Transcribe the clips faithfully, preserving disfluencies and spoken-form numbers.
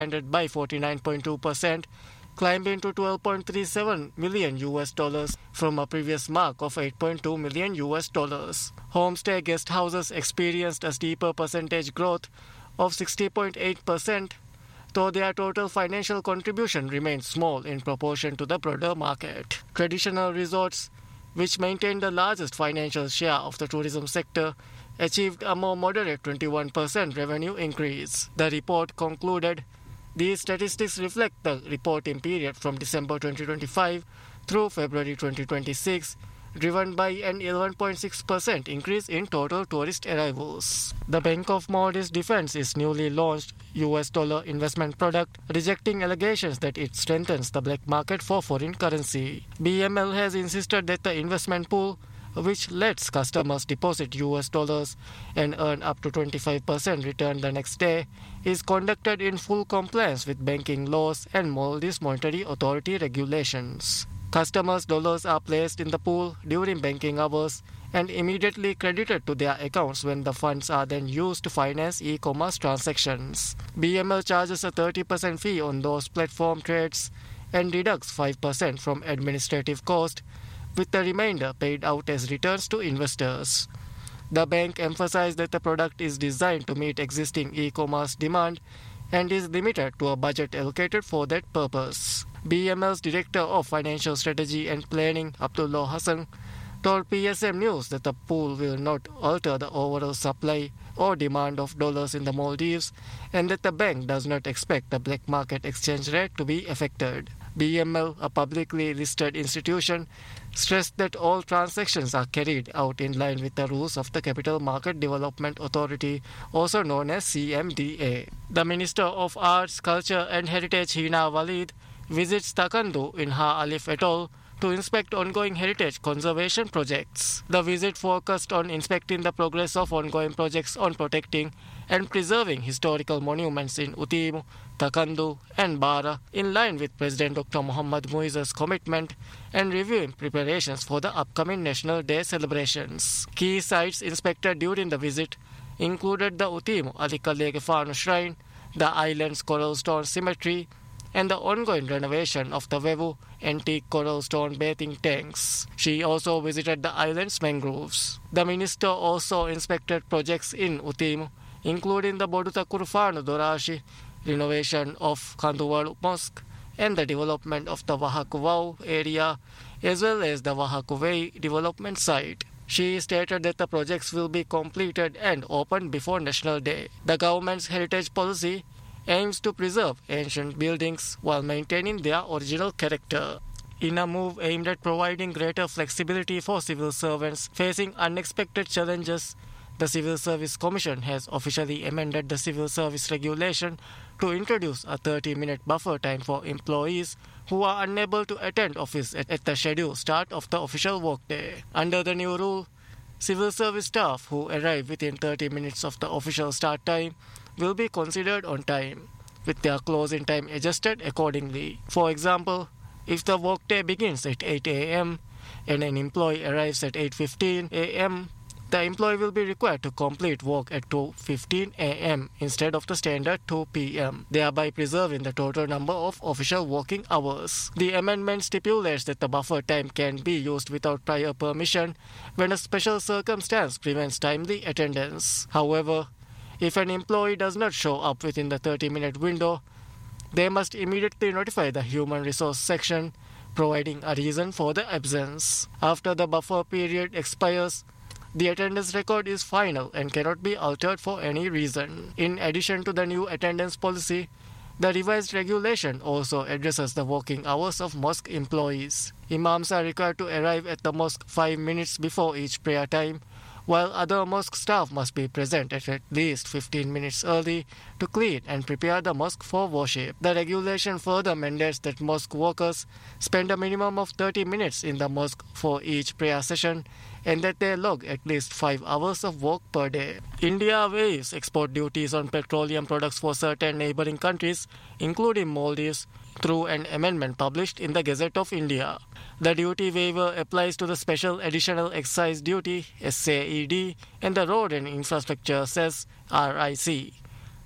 expanded by forty-nine point two percent, climbing to twelve point three seven million U S dollars from a previous mark of eight point two million U S dollars. Homestay guest houses experienced a steeper percentage growth of sixty point eight percent, though their total financial contribution remains small in proportion to the broader market. Traditional resorts, which maintain the largest financial share of the tourism sector, achieved a more moderate twenty-one percent revenue increase. The report concluded these statistics reflect the reporting period from December twenty twenty-five through February twenty twenty-six, driven by an eleven point six percent increase in total tourist arrivals. The Bank of Maldives defends its newly launched U S dollar investment product, rejecting allegations that it strengthens the black market for foreign currency. B M L has insisted that the investment pool, which lets customers deposit U S dollars and earn up to twenty-five percent return the next day, is conducted in full compliance with banking laws and Maldives Monetary Authority regulations. Customers' dollars are placed in the pool during banking hours and immediately credited to their accounts when the funds are then used to finance e-commerce transactions. B M L charges a thirty percent fee on those platform trades and deducts five percent from administrative cost, with the remainder paid out as returns to investors. The bank emphasized that the product is designed to meet existing e-commerce demand and is limited to a budget allocated for that purpose. B M L's Director of Financial Strategy and Planning, Abdullah Hassan, told P S M News that the pool will not alter the overall supply or demand of dollars in the Maldives and that the bank does not expect the black market exchange rate to be affected. B M L, a publicly listed institution, stressed that all transactions are carried out in line with the rules of the Capital Market Development Authority, also known as C M D A. The Minister of Arts, Culture and Heritage, Hina Walid, visits Takandu in Ha Alif Atoll to inspect ongoing heritage conservation projects. The visit focused on inspecting the progress of ongoing projects on protecting and preserving historical monuments in Utimu, Takandu and Bara, in line with President Doctor Muhammad Muizza's commitment, and reviewing preparations for the upcoming National Day celebrations. Key sites inspected during the visit included the Utimu Alikalekefanu Shrine, the island's coral stone cemetery, and the ongoing renovation of the Vevu antique coral stone bathing tanks. She also visited the island's mangroves. The minister also inspected projects in Utimu, including the Boduta Kurfanu Dorashi renovation of Kanduwalu Mosque and the development of the Wahakuvau area, as well as the Wahakuvei development site. She stated that the projects will be completed and opened before National Day. The government's heritage policy aims to preserve ancient buildings while maintaining their original character. In a move aimed at providing greater flexibility for civil servants facing unexpected challenges, the Civil Service Commission has officially amended the Civil Service Regulation to introduce a thirty-minute buffer time for employees who are unable to attend office at, at the scheduled start of the official workday. Under the new rule, civil service staff who arrive within thirty minutes of the official start time will be considered on time, with their closing time adjusted accordingly. For example, if the workday begins at eight a.m. and an employee arrives at eight fifteen a.m., the employee will be required to complete work at two fifteen a.m. instead of the standard two p.m., thereby preserving the total number of official working hours. The amendment stipulates that the buffer time can be used without prior permission when a special circumstance prevents timely attendance. However, if an employee does not show up within the thirty-minute window, they must immediately notify the Human Resource section, providing a reason for the absence. After the buffer period expires, the attendance record is final and cannot be altered for any reason. In addition to the new attendance policy, the revised regulation also addresses the working hours of mosque employees. Imams are required to arrive at the mosque five minutes before each prayer time, while other mosque staff must be present at at least fifteen minutes early to clean and prepare the mosque for worship. The regulation further mandates that mosque workers spend a minimum of thirty minutes in the mosque for each prayer session and that they log at least five hours of work per day. India waives export duties on petroleum products for certain neighboring countries, including Maldives, through an amendment published in the Gazette of India. The duty waiver applies to the Special Additional Excise Duty, S A E D, and the Road and Infrastructure Cess, R I C.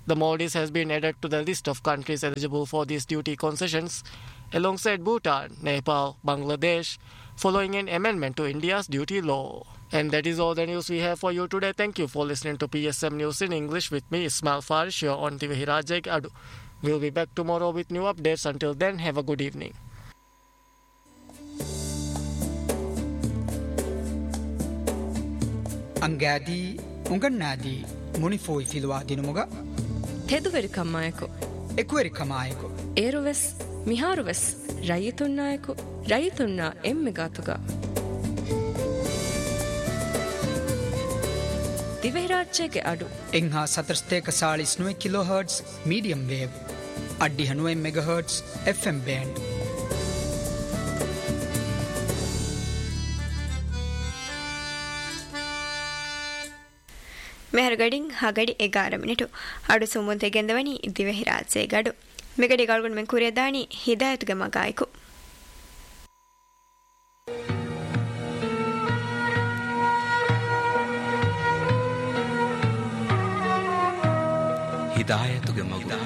The Maldives has been added to the list of countries eligible for these duty concessions, alongside Bhutan, Nepal, Bangladesh, following an amendment to India's duty law. And that is all the news we have for you today. Thank you for listening to P S M News in English with me, Ismail Farish, here on Tivihiraja Gadu. We'll be back tomorrow with new updates. Until then, have a good evening. Angadi, Unganadi, Munifoi Filua Dinumoga. Teduveri Kamayako. Equeri Kamayako. Eroves, Miharoves, Rayitunayako, Rayituna Emmegatuga. Tivihiraja Adu. Engha Satrsteka Salis Nui kilohertz, medium wave. Addi Hanue megahertz, F M band. මෙහරගඩින් හගඩි එගාර මිනිටු අඩු සුමුන්තේ ගෙන්දවනි දිවහිරාජේ ගඩු මෙගඩි ගල්ගුන් මෙන් කුරියදානි හිදායතුගේ මගායිකු හිදායතුගේ මගු